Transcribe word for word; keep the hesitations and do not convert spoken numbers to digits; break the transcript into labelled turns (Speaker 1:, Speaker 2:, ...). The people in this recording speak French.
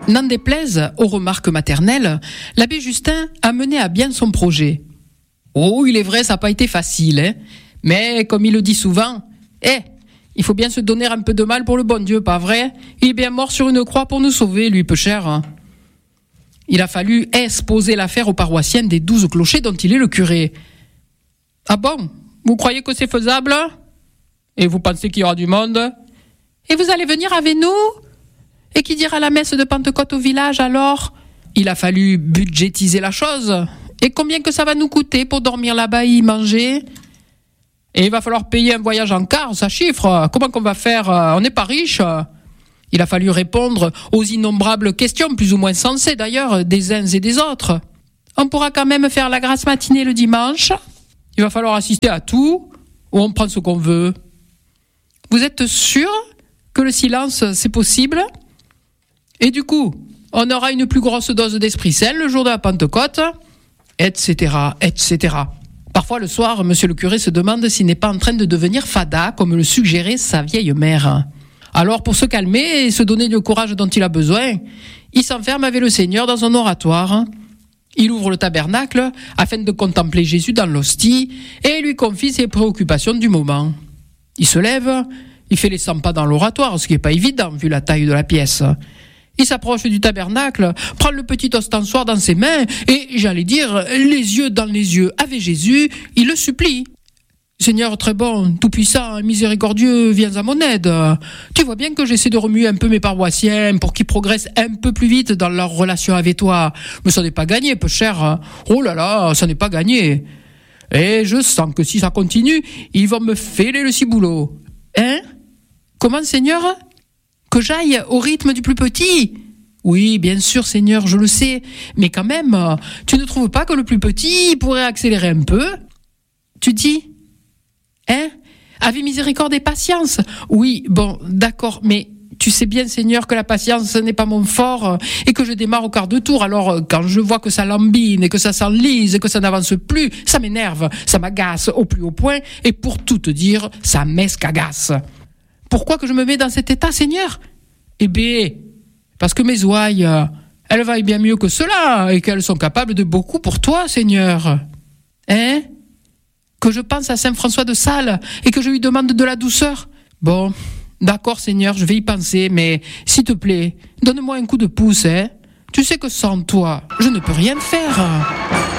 Speaker 1: N'en déplaise aux remarques maternelles, l'abbé Justin a mené à bien son projet. Oh, il est vrai, ça n'a pas été facile, hein. Mais comme il le dit souvent, eh, il faut bien se donner un peu de mal pour le bon Dieu, pas vrai? Il est bien mort sur une croix pour nous sauver, lui, peu cher. Hein. Il a fallu exposer l'affaire aux paroissiens des douze clochers dont il est le curé. Ah bon? Vous croyez que c'est faisable? Et vous pensez qu'il y aura du monde? Et vous allez venir avec nous? Et qui dira la messe de Pentecôte au village alors? Il a fallu budgétiser la chose. Et combien que ça va nous coûter pour dormir là-bas et y manger? Et il va falloir payer un voyage en car, ça chiffre. Comment qu'on va faire? On n'est pas riche. Il a fallu répondre aux innombrables questions, plus ou moins sensées d'ailleurs, des uns et des autres. On pourra quand même faire la grasse matinée le dimanche. Il va falloir assister à tout, ou on prend ce qu'on veut. Vous êtes sûr que le silence, c'est possible? Et du coup, on aura une plus grosse dose d'Esprit Saint le jour de la Pentecôte, et cetera, et cetera. Parfois, le soir, monsieur le curé se demande s'il n'est pas en train de devenir fada, comme le suggérait sa vieille mère. Alors, pour se calmer et se donner le courage dont il a besoin, il s'enferme avec le Seigneur dans un oratoire. Il ouvre le tabernacle afin de contempler Jésus dans l'hostie et lui confie ses préoccupations du moment. Il se lève, il fait les cent pas dans l'oratoire, ce qui n'est pas évident vu la taille de la pièce. Il s'approche du tabernacle, prend le petit ostensoir dans ses mains et, j'allais dire, les yeux dans les yeux avec Jésus, il le supplie. Seigneur très bon, tout-puissant, miséricordieux, viens à mon aide. Tu vois bien que j'essaie de remuer un peu mes paroissiens pour qu'ils progressent un peu plus vite dans leur relation avec toi. Mais ça n'est pas gagné, peu cher. Oh là là, ça n'est pas gagné. Et je sens que si ça continue, ils vont me fêler le ciboulot. Hein? Comment, Seigneur? Que j'aille au rythme du plus petit? Oui, bien sûr, Seigneur, je le sais. Mais quand même, tu ne trouves pas que le plus petit pourrait accélérer un peu? Tu dis? Hein? Avez miséricorde et patience. Oui, bon, d'accord, mais tu sais bien, Seigneur, que la patience n'est pas mon fort et que je démarre au quart de tour. Alors, quand je vois que ça lambine et que ça s'enlise et que ça n'avance plus, ça m'énerve, ça m'agace au plus haut point et pour tout te dire, ça m'escagace. Pourquoi que je me mets dans cet état, Seigneur? Eh bien, parce que mes ouailles, elles vaillent bien mieux que cela et qu'elles sont capables de beaucoup pour toi, Seigneur. Hein? Que je pense à Saint François de Sales et que je lui demande de la douceur. Bon, d'accord, Seigneur, je vais y penser, mais s'il te plaît, donne-moi un coup de pouce, hein. Tu sais que sans toi, je ne peux rien faire.